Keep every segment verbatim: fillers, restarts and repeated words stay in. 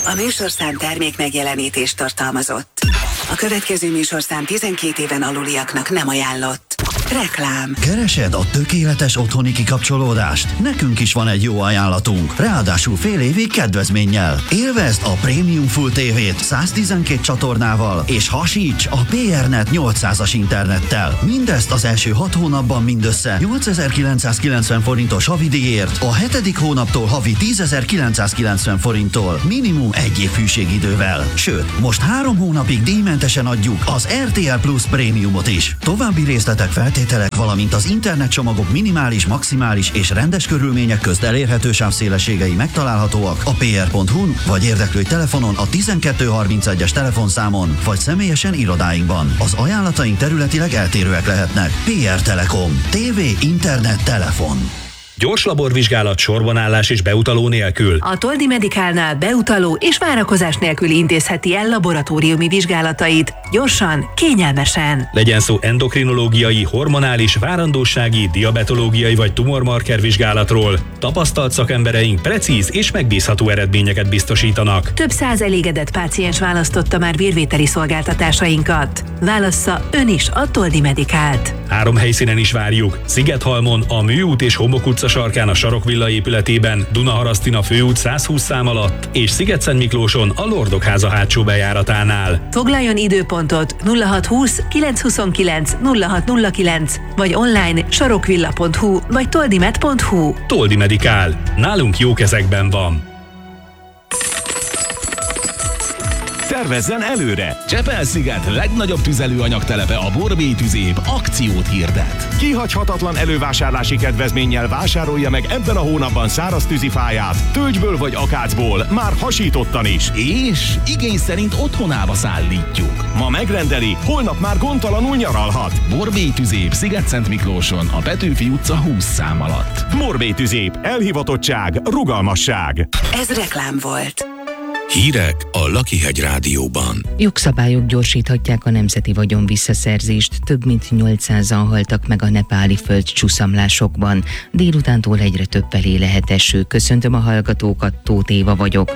A műsorszám termék megjelenítést tartalmazott. A következő műsorszám tizenkét éven aluliaknak nem ajánlott. Reklám. Keresed a tökéletes otthoni kikapcsolódást? Nekünk is van egy jó ajánlatunk. Ráadásul fél évig kedvezménnyel. Élvezd a Premium Full té vét száztizenkét csatornával, és hasíts a pé er net nyolcszázas internettel. Mindezt az első hat hónapban mindössze nyolcezer-kilencszázkilencven forintos havidíjért, a hetedik hónaptól havi tízezer-kilencszázkilencven forinttól, minimum egy év hűségidővel. Sőt, most három hónapig díjmentesen adjuk az er té el Plus Prémiumot is. További részletek, feltételek, valamint az internetcsomagok minimális, maximális és rendes körülmények közt elérhető sávszélességei megtalálhatóak a pé er pont hu-n, vagy érdeklődj telefonon a tizenkettő harmincegyes telefonszámon, vagy személyesen irodáinkban. Az ajánlataink területileg eltérőek lehetnek. pé er Telekom. té vé, internet, telefon. Gyors laborvizsgálat, sorbanállás és beutaló nélkül. A Toldi Medicalnál beutaló és várakozás nélkül intézheti el laboratóriumi vizsgálatait. Gyorsan, kényelmesen. Legyen szó endokrinológiai, hormonális, várandósági, diabetológiai vagy tumormarker vizsgálatról. Tapasztalt szakembereink precíz és megbízható eredményeket biztosítanak. Több száz elégedett páciens választotta már vérvételi szolgáltatásainkat. Válassza ön is a Toldi Medicalt. Három helyszínen is várjuk. Szigethalmon, a Műút és Homok utca sarkán a Sarokvilla épületében, Dunaharasztin a Főút százhúsz szám alatt, és Sziget-Szentmiklóson a Lordok háza hátsó bejáratánál. Foglaljon időpontot nulla hat húsz kilenc huszonkilenc nulla hat nulla kilenc, vagy online sarokvilla pont hu vagy toldimed pont hu. Toldi Medical. Nálunk jó kezekben van. Tervezzen előre! Csepel-sziget legnagyobb tüzelőanyagtelepe, a Borbély Tüzép akciót hirdet. Kihagyhatatlan elővásárlási kedvezménnyel vásárolja meg ebben a hónapban száraz tűzifáját, tölgyből vagy akácból, már hasítottan is. És igény szerint otthonába szállítjuk. Ma megrendeli, holnap már gondtalanul nyaralhat. Borbély Tüzép, Sziget-Szentmiklóson, a Petőfi utca húsz szám alatt. Borbély Tüzép, elhivatottság, rugalmasság. Ez reklám volt. Hírek a Lakihegy Rádióban. Jogszabályok gyorsíthatják a nemzeti vagyon visszaszerzést, több mint nyolcszázan haltak meg a nepáli földcsúszamlásokban. Délutántól egyre több felé lehet eső. Köszöntöm a hallgatókat, Tóth Éva vagyok.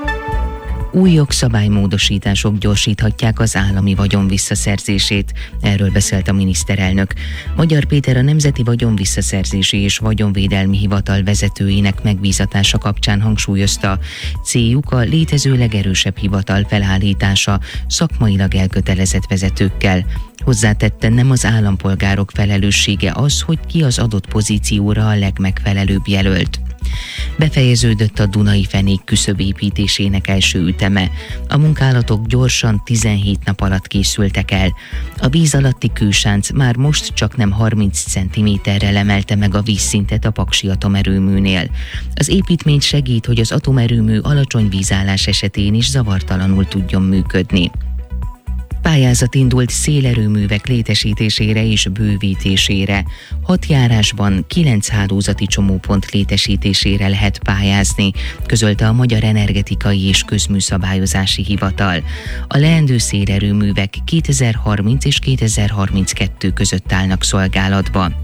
Új jogszabálymódosítások gyorsíthatják az állami vagyon visszaszerzését. Erről beszélt a miniszterelnök. Magyar Péter a Nemzeti Vagyon Visszaszerzési és Vagyonvédelmi Hivatal vezetőjének megbízatása kapcsán hangsúlyozta, céljuk a létező legerősebb hivatal felállítása szakmailag elkötelezett vezetőkkel. Hozzátette, nem az állampolgárok felelőssége az, hogy ki az adott pozícióra a legmegfelelőbb jelölt. Befejeződött a Dunai Fenék küszöbépítésének első üteme. A munkálatok gyorsan tizenhét nap alatt készültek el. A víz alatti kősánc már most csak nem harminc centiméterrel emelte meg a vízszintet a Paksi atomerőműnél. Az építmény segít, hogy az atomerőmű alacsony vízállás esetén is zavartalanul tudjon működni. Pályázat indult szélerőművek létesítésére és bővítésére. Hat járásban kilenc hálózati csomópont létesítésére lehet pályázni, közölte a Magyar Energetikai és Közműszabályozási Hivatal. A leendő szélerőművek kétezer-harminc és kétezer-harminckettő között állnak szolgálatba.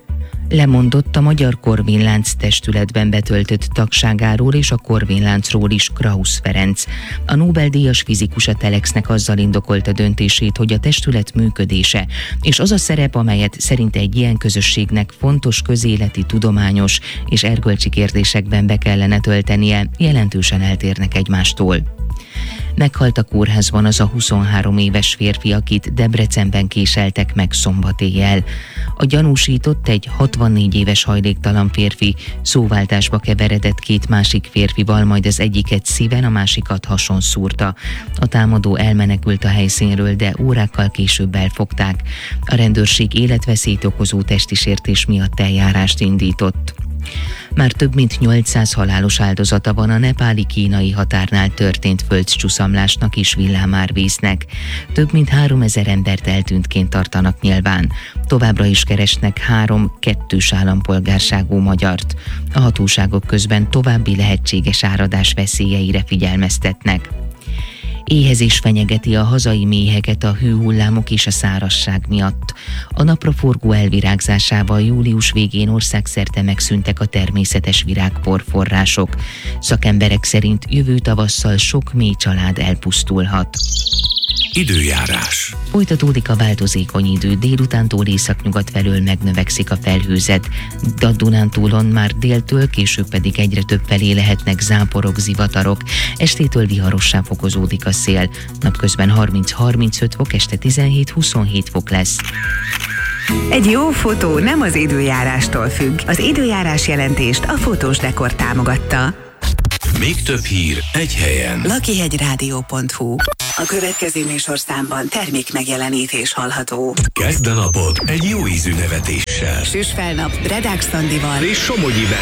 Lemondott a Magyar Korvin-lánc testületben betöltött tagságáról és a Korvin-láncról is Krausz Ferenc. A Nobel-díjas fizikus a Telexnek azzal indokolta döntését, hogy a testület működése és az a szerep, amelyet szerint egy ilyen közösségnek fontos közéleti, tudományos és erkölcsi kérdésekben be kellene töltenie, jelentősen eltérnek egymástól. Meghalt a kórházban az a huszonhárom éves férfi, akit Debrecenben késeltek meg szombat éjjel. A gyanúsított egy hatvannégy éves hajléktalan férfi szóváltásba keveredett két másik férfival, majd az egyiket szíven, a másikat hason szúrta. A támadó elmenekült a helyszínről, de órákkal később elfogták. A rendőrség életveszélyt okozó testi sértés miatt eljárást indított. Már több mint nyolcszáz halálos áldozata van a nepáli-kínai határnál történt földcsúszamlásnak és villámárvíznek. Több mint háromezer embert eltűntként tartanak nyilván. Továbbra is keresnek három kettős állampolgárságú magyart. A hatóságok közben további lehetséges áradás veszélyeire figyelmeztetnek. Éhezés fenyegeti a hazai méheket a hőhullámok és a szárazság miatt. A napraforgó elvirágzásával július végén országszerte megszűntek a természetes virágporforrások. Szakemberek szerint jövő tavasszal sok méh család elpusztulhat. Időjárás. Folytatódik a változékony idő, délutántól északnyugat felől megnövekszik a felhőzet. A Dunántúlon már déltől, később pedig egyre több felé lehetnek záporok, zivatarok. Estétől viharossá fokozódik a szél. Napközben harminc-harmincöt fok, este tizenhét-huszonhét fok lesz. Egy jó fotó nem az időjárástól függ. Az időjárás jelentést a Fotós Dekor támogatta. Még több hír egy helyen. lakihegyrádió pont hu. A következő műsorszámban termék megjelenítés hallható. Kezd a napod egy jó ízű nevetéssel. Süsfelnap Redák Szandival És Somogyi